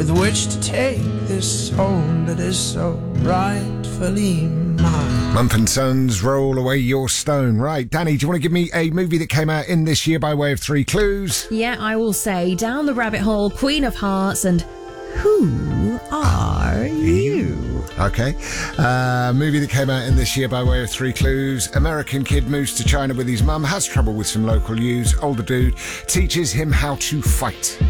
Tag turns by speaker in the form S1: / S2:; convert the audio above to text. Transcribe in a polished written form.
S1: with which to take this home that is so rightfully mine.
S2: Mumford & Sons, Roll Away Your Stone. Right, Danny, do you want to give me a movie that came out in this year by way of 3 clues?
S3: Yeah, I will say Down the Rabbit Hole, Queen of Hearts, and Who Are You?
S2: Okay. Movie that came out in this year by way of 3 clues. American kid moves to China with his mum, has trouble with some local youths. Older dude teaches him how to fight.